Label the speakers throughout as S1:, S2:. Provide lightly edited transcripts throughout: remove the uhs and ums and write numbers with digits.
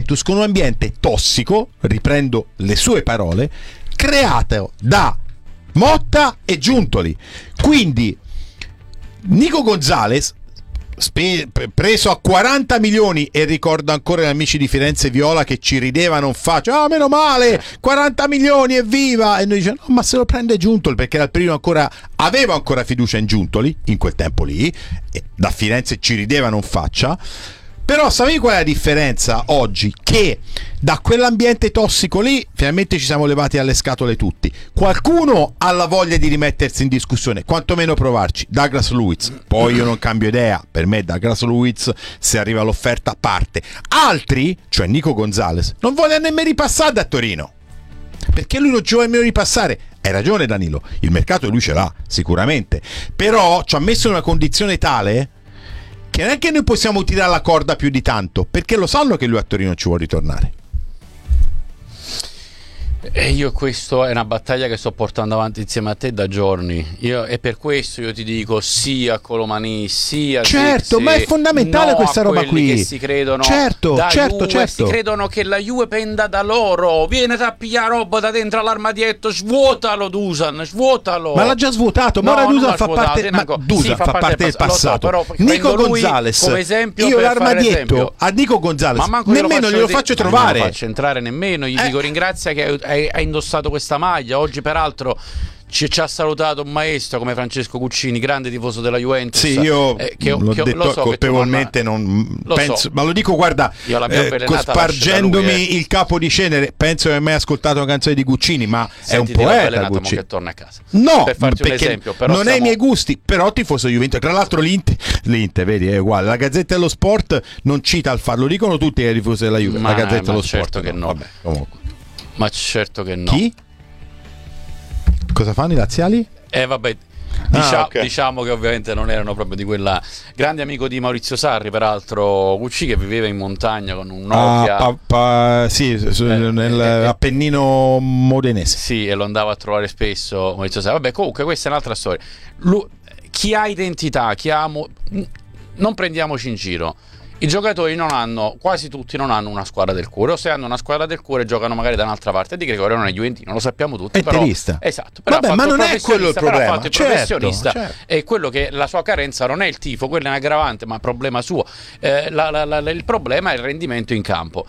S1: Juventus con un ambiente tossico, riprendo le sue parole, creato da Motta e Giuntoli. Quindi Nico Gonzalez preso a 40 milioni, e ricordo ancora gli amici di Firenze Viola che ci ridevano in faccia, meno male, 40 milioni, evviva, e noi dicevamo no, ma se lo prende Giuntoli, perché dal primo avevo ancora fiducia in Giuntoli in quel tempo lì, e da Firenze ci ridevano in faccia. Però sapete qual è la differenza oggi? Che da quell'ambiente tossico lì finalmente ci siamo levati alle scatole tutti. Qualcuno ha la voglia di rimettersi in discussione, quantomeno provarci. Douglas Luiz, poi io non cambio idea, per me Douglas Luiz, se arriva l'offerta, parte. Altri, cioè Nico Gonzalez, non vogliono nemmeno ripassare da Torino, perché lui non ci vuole nemmeno ripassare. Hai ragione Danilo, il mercato lui ce l'ha sicuramente, però ci ha messo in una condizione tale che non è che noi possiamo tirare la corda più di tanto, perché lo sanno che lui a Torino ci vuole ritornare.
S2: E io, questo è una battaglia che sto portando avanti insieme a te da giorni. E per questo io ti dico sia Colomani, sia
S1: certo, ma è fondamentale questa roba qui.
S2: Che si credono
S1: certo.
S2: Si credono che la Juve penda da loro. Viene a pigliare roba da dentro all'armadietto, svuotalo Dusan, svuotalo.
S1: Ma l'ha già svuotato, ma ora Dusan fa parte, fa parte del passato.
S2: Però
S1: Nico Gonzalez,
S2: come esempio,
S1: io l'armadietto a Nico Gonzalez nemmeno glielo faccio trovare.
S2: Non lo faccio entrare nemmeno, gli dico ringrazia che hai indossato questa maglia. Oggi peraltro ci ha salutato un maestro come Francesco Guccini, grande tifoso della Juventus.
S1: Sì, io l'ho detto colpevolmente, ma lo dico, guarda, spargendomi il capo di cenere, penso che hai mai ascoltato una canzone di Guccini, ma è un poeta Guccini.
S2: Che torna a casa.
S1: No,
S2: per farti un esempio, però
S1: non è i miei gusti, però tifoso Juventus. Tra l'altro l'Inter, vedi, è uguale. La Gazzetta dello Sport non cita il lo dicono tutti che è tifoso della Juve. La Gazzetta dello
S2: certo
S1: Sport
S2: che no.
S1: Vabbè, comunque.
S2: Ma certo che no.
S1: Chi? Cosa fanno i laziali?
S2: Vabbè, diciamo che ovviamente non erano proprio di quella. Grande amico di Maurizio Sarri, peraltro, Gucci, che viveva in montagna con un Nokia.
S1: nell'Appennino modenese.
S2: Sì, e lo andava a trovare spesso Maurizio Sarri. Vabbè, comunque questa è un'altra storia. Chi ha identità, non prendiamoci in giro. I giocatori quasi tutti non hanno una squadra del cuore, o se hanno una squadra del cuore giocano magari da un'altra parte. E Di Gregorio non è juventino, lo sappiamo tutti, però esatto, però
S1: vabbè, ma non è quello il problema,
S2: il professionista, è quello che la sua carenza non è il tifo, quello è un aggravante, ma problema suo. Il problema è il rendimento in campo.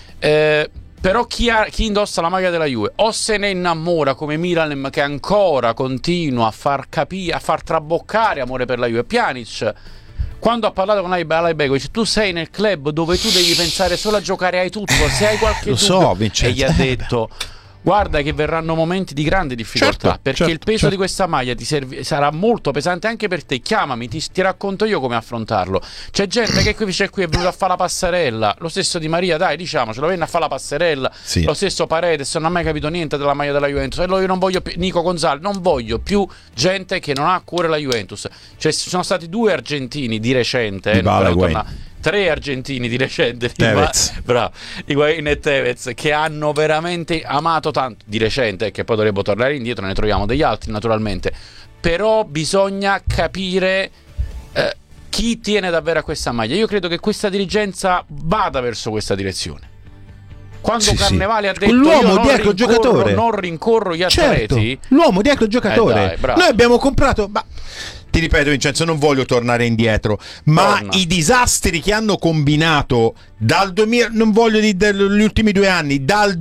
S2: Però chi indossa la maglia della Juve o se ne innamora come Milan, che ancora continua a far traboccare amore per la Juve. Pjanic, quando ha parlato con Alajbegovic, tu sei nel club dove tu devi pensare solo a giocare, hai tutto, se hai qualche dubbio, e gli ha detto guarda che verranno momenti di grande difficoltà, perché il peso di questa maglia sarà molto pesante anche per te, chiamami, ti racconto io come affrontarlo. C'è gente che qui è venuta a fare la passerella, lo stesso Di Maria, dai, diciamocelo, venne a fare la passerella, lo stesso Paredes non ha mai capito niente della maglia della Juventus, e io non voglio più, Nico Gonzalez, non voglio più gente che non ha a cuore la Juventus. Cioè, ci sono stati 2 argentini di recente, 3 argentini di recente, Higuaín e Tevez, che hanno veramente amato tanto di recente, che poi dovrebbero tornare indietro, ne troviamo degli altri naturalmente, però bisogna capire chi tiene davvero a questa maglia. Io credo che questa dirigenza vada verso questa direzione. Quando Carnevale ha detto
S1: l'uomo dietro il giocatore,
S2: non rincorro gli atleti,
S1: l'uomo dietro il giocatore, noi abbiamo comprato, ti ripeto Vincenzo, non voglio tornare indietro, ma i disastri che hanno combinato dal 2000, non voglio dire degli ultimi 2 anni, dal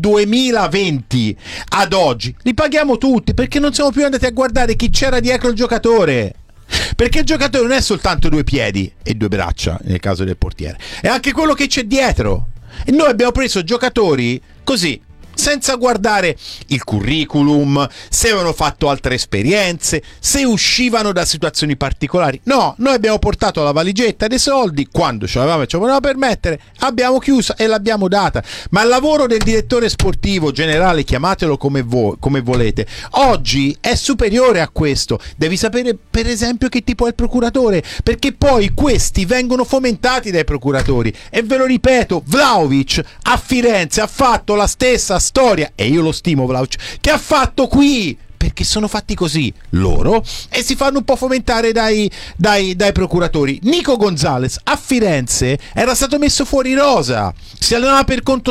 S1: 2020 ad oggi, li paghiamo tutti, perché non siamo più andati a guardare chi c'era dietro il giocatore. Perché il giocatore non è soltanto 2 piedi e 2 braccia nel caso del portiere, è anche quello che c'è dietro. E noi abbiamo preso giocatori così, senza guardare il curriculum, se avevano fatto altre esperienze, se uscivano da situazioni particolari. No, noi abbiamo portato la valigetta dei soldi, quando ce l'avevamo e ce lo potevamo permettere, abbiamo chiuso e l'abbiamo data. Ma il lavoro del direttore sportivo generale, chiamatelo come volete, oggi è superiore a questo. Devi sapere per esempio che tipo è il procuratore, perché poi questi vengono fomentati dai procuratori. E ve lo ripeto, Vlahovic a Firenze ha fatto la stessa storia, e io lo stimo Vlahovic, che ha fatto qui, perché sono fatti così loro e si fanno un po' fomentare dai procuratori. Nico Gonzalez a Firenze era stato messo fuori rosa, si allenava per conto